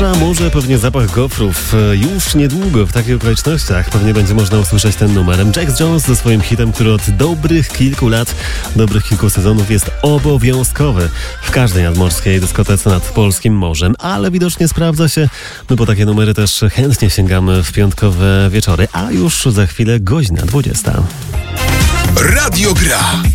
morza, może pewnie zapach gofrów. Już niedługo w takich okolicznościach pewnie będzie można usłyszeć ten numer. Jax Jones ze swoim hitem, który od dobrych kilku lat, dobrych kilku sezonów jest obowiązkowy w każdej nadmorskiej dyskotece nad polskim morzem, ale widocznie sprawdza się, my po takie numery też chętnie sięgamy w piątkowe wieczory, a już za chwilę godzina 20. Radio Gra.